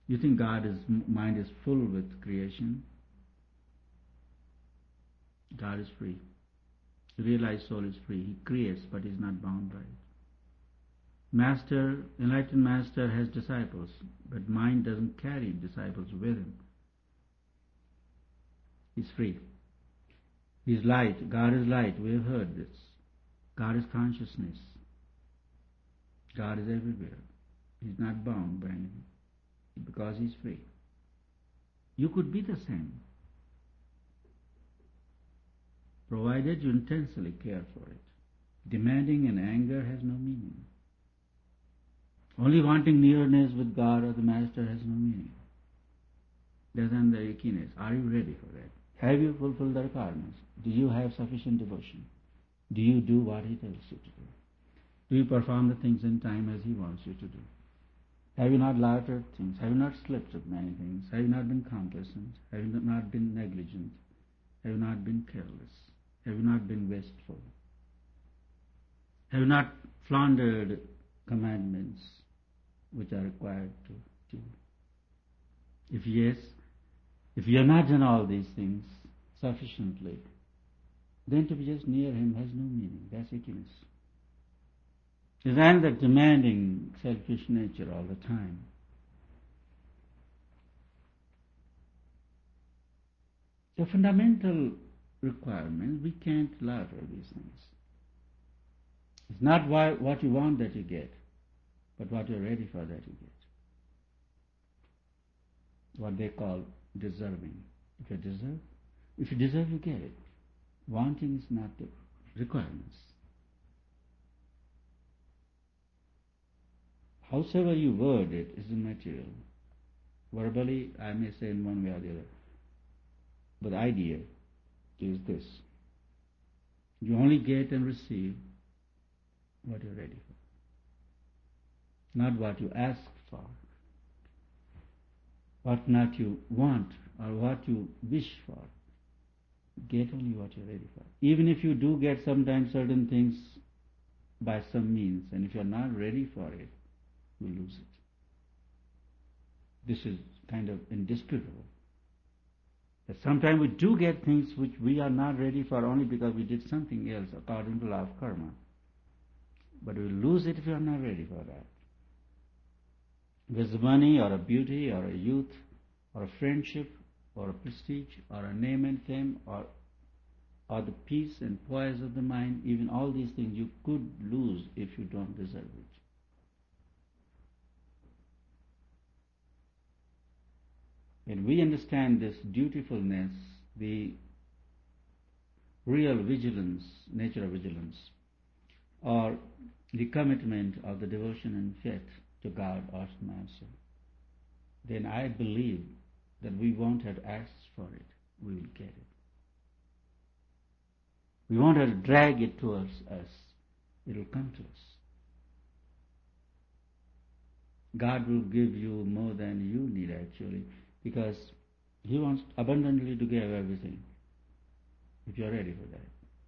You think mind is full with creation? God is free. The realized soul is free. He creates, but is not bound by it. Enlightened master has disciples, but mind doesn't carry disciples with him. He's free. He's light. God is light. We have heard this. God is consciousness. God is everywhere. He's not bound by anything because he's free. You could be the same, provided you intensely care for it. Demanding and anger has no meaning. Only wanting nearness with God or the Master has no meaning. Doesn't the ickiness. Are you ready for that? Have you fulfilled the requirements? Do you have sufficient devotion? Do you do what he tells you to do? Do you perform the things in time as he wants you to do? Have you not laughed at things? Have you not slipped at many things? Have you not been complacent? Have you not been negligent? Have you not been careless? Have you not been wasteful? Have you not floundered commandments which are required to do? If yes, if you have not done all these things sufficiently, then to be just near him has no meaning. That's ickiness. Isn't that demanding selfish nature all the time? The fundamental requirement, we can't lie for these things. It's not what you want that you get, but what you're ready for that you get. What they call deserving. If you deserve, you get it. Wanting is not the requirements. Howsoever you word it is immaterial. Verbally, I may say in one way or the other. But the idea is this. You only get and receive what you're ready for. Not what you ask for. What not you want or what you wish for. Get only what you're ready for. Even if you do get sometimes certain things by some means, and if you're not ready for it, you lose it. This is kind of indisputable. That sometimes we do get things which we are not ready for only because we did something else according to law of karma. But we lose it if we are not ready for that. There's money or a beauty or a youth or a friendship or a prestige or a name and fame or the peace and poise of the mind, even all these things you could lose if you don't deserve it. When we understand this dutifulness, the real vigilance, nature of vigilance, or the commitment of the devotion and faith to God or to Master, then I believe that we won't have to ask for it. We will get it. We won't have to drag it towards us. It will come to us. God will give you more than you need actually, because he wants abundantly to give everything, if you're ready for that.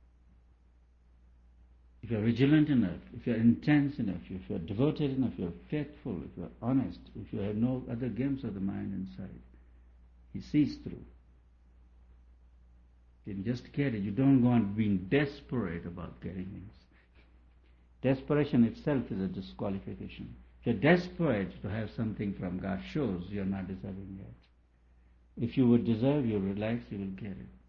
If you're vigilant enough, if you're intense enough, if you're devoted enough, if you're faithful, if you're honest, if you have no other games of the mind inside, he sees through. You just get it. You don't go on being desperate about getting things. Desperation itself is a disqualification. If you're desperate to have something from God, shows you're not deserving yet. If you would deserve, you relax, you will get it.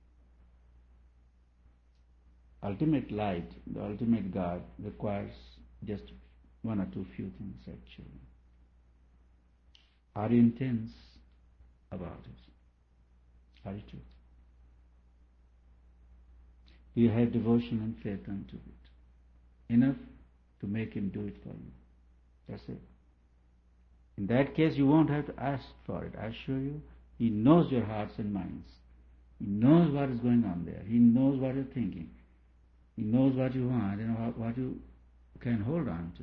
Ultimate light, the ultimate God, requires just one or two few things actually. Are you intense about it? Are you truth? Do you have devotion and faith unto it? Enough to make him do it for you. That's it. In that case, you won't have to ask for it. I assure you, he knows your hearts and minds. He knows what is going on there. He knows what you're thinking. He knows what you want and what you can hold on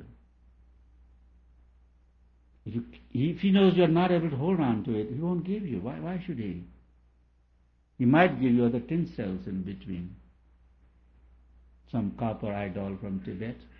to. If he knows you're not able to hold on to it, he won't give you. Why should he? He might give you other tinsels in between. Some copper idol from Tibet,